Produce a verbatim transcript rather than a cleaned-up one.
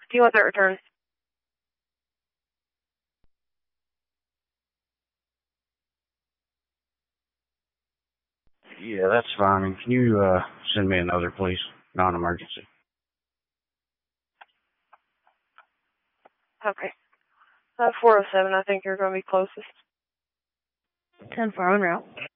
Do you want that returned? Yeah, that's fine. Can you uh, send me another, please? Non-emergency. Okay. Uh, four oh seven, I think you're going to be closest. ten four en route.